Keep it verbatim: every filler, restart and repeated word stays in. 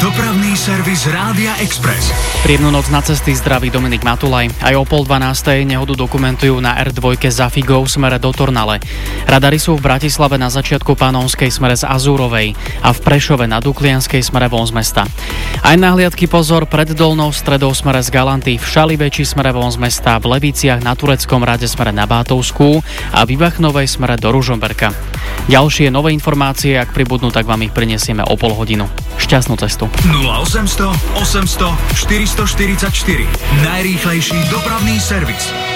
Dopravný servis Rádia Express. Príjemnú noc na cesty zdraví Dominik Matulaj. Aj o pol dvanástej nehodu dokumentujú na er dva za Figou v smere do Tornale. Radary sú v Bratislave na začiatku Panonskej smere z Azúrovej a v Prešove na Duklianskej smere von z mesta. Aj na hliadky pozor pred Dolnou Stredou smere z Galanty, v Šalibeči smere von z mesta, v Leviciach na Tureckom rade smere na Bátovskú a v Ibachnovej smere do Ružomberka. Ďalšie nové informácie, ak pribudnú, tak vám ich prinesieme o pol hodinu. Šťastnú cestu. nula osemsto osemsto štyristoštyridsaťštyri. Najrýchlejší dopravný servis.